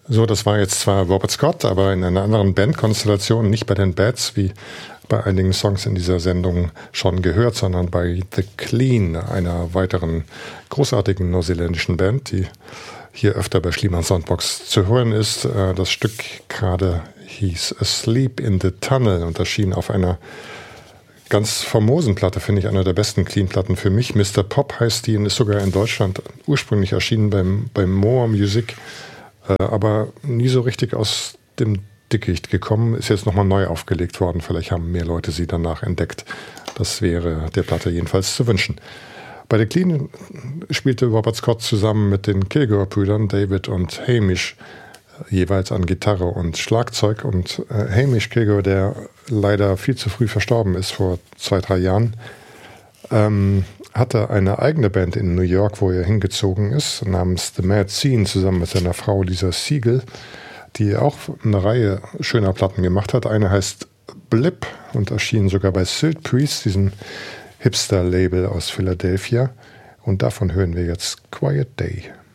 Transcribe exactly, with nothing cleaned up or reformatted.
So, das war jetzt zwar Robert Scott, aber in einer anderen Bandkonstellation, nicht bei den Bats, wie bei einigen Songs in dieser Sendung schon gehört, sondern bei The Clean, einer weiteren großartigen neuseeländischen Band, die hier öfter bei Schliemann Soundbox zu hören ist. Das Stück gerade hieß Asleep in the Tunnel und erschien auf einer ganz famosen Platte, finde ich, einer der besten Clean-Platten für mich. Mister Pop heißt die und ist sogar in Deutschland ursprünglich erschienen beim, beim Moa Music, äh, aber nie so richtig aus dem Dickicht gekommen. Ist jetzt nochmal neu aufgelegt worden. Vielleicht haben mehr Leute sie danach entdeckt. Das wäre der Platte jedenfalls zu wünschen. Bei der Clean spielte Robert Scott zusammen mit den Kilgore-Brüdern David und Hamish jeweils an Gitarre und Schlagzeug. Und äh, Hamish Kilgore, der leider viel zu früh verstorben ist, vor zwei, drei Jahren, ähm, hatte eine eigene Band in New York, wo er hingezogen ist, namens The Mad Scene, zusammen mit seiner Frau Lisa Siegel, die auch eine Reihe schöner Platten gemacht hat. Eine heißt Blip und erschien sogar bei Sylt Priest, diesem Hipster-Label aus Philadelphia. Und davon hören wir jetzt Quiet Day.